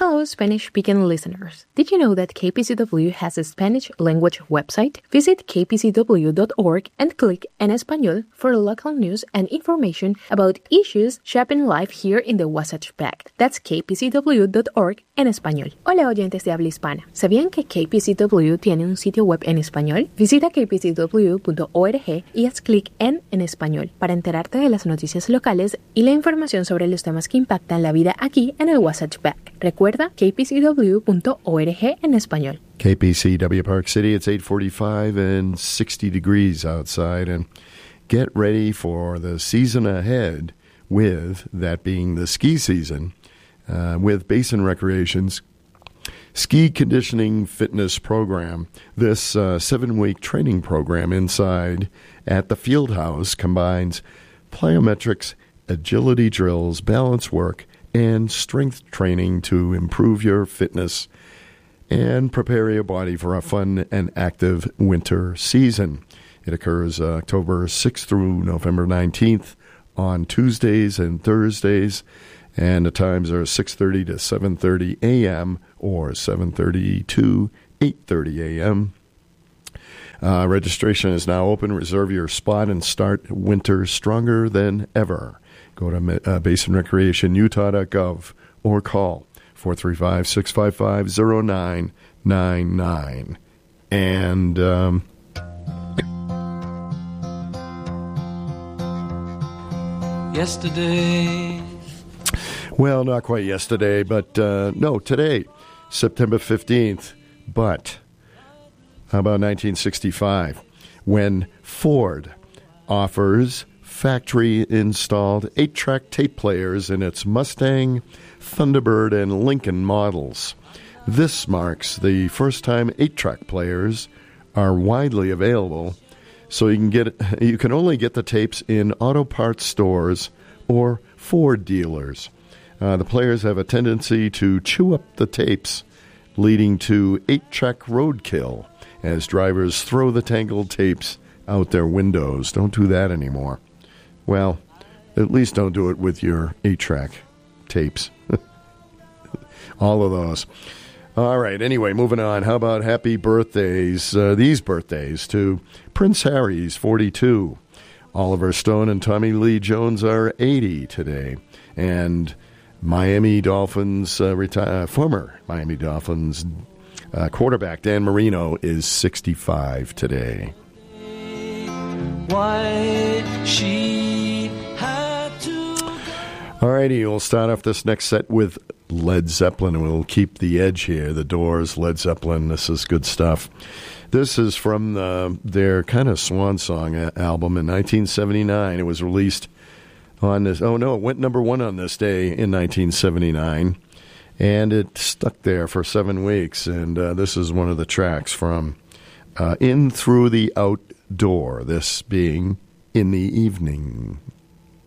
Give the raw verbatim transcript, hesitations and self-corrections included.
Hello, Spanish-speaking listeners. Did you know that K P C W has a Spanish language website? Visit k p c w dot org and click En Español for local news and information about issues shaping life here in the Wasatch Pact. That's k p c w dot org en español. Hola, oyentes de habla hispana. ¿Sabían que K P C W tiene un sitio web en español? Visita k p c w punto org y haz clic en En Español para enterarte de las noticias locales y la información sobre los temas que impactan la vida aquí en el Wasatch Pact. Recuerda k p c w punto org en español. K P C W Park City, it's eight forty-five and sixty degrees outside, and get ready for the season ahead with, that being the ski season, uh, with Basin Recreation's Ski Conditioning Fitness Program. This uh, seven-week training program inside at the Field House combines plyometrics, agility drills, balance work, and strength training to improve your fitness and prepare your body for a fun and active winter season. It occurs uh, October sixth through November nineteenth on Tuesdays and Thursdays, and the times are six thirty to seven thirty a.m. or seven thirty to eight thirty a.m. Uh, registration is now open. Reserve your spot and start winter stronger than ever. Go to uh, basin recreation utah dot gov or call four three five, six five five, zero nine nine nine. And um, yesterday. Well, not quite yesterday, but uh, no, today, September fifteenth. But how about nineteen sixty-five, when Ford offers factory-installed eight-track tape players in its Mustang, Thunderbird, and Lincoln models. This marks the first time eight-track players are widely available, so you can get you can only get the tapes in auto parts stores or Ford dealers. Uh, the players have a tendency to chew up the tapes, leading to eight-track roadkill as drivers throw the tangled tapes out their windows. Don't do that anymore. Well, at least don't do it with your eight-track tapes. All of those. All right, anyway, moving on. How about happy birthdays, uh, these birthdays, to Prince Harry, he's forty-two. Oliver Stone and Tommy Lee Jones are eighty today. And Miami Dolphins, uh, reti- uh, former Miami Dolphins uh, quarterback Dan Marino is sixty-five today. Why she had to. All righty, we'll start off this next set with Led Zeppelin, and we'll keep the edge here. The Doors, Led Zeppelin, this is good stuff. This is from the, their kind of swan song album in nineteen seventy-nine. It was released on this, oh no, it went number one on this day in nineteen seventy-nine, and it stuck there for seven weeks, and uh, this is one of the tracks from uh, In Through the Outdoor, this being In the Evening.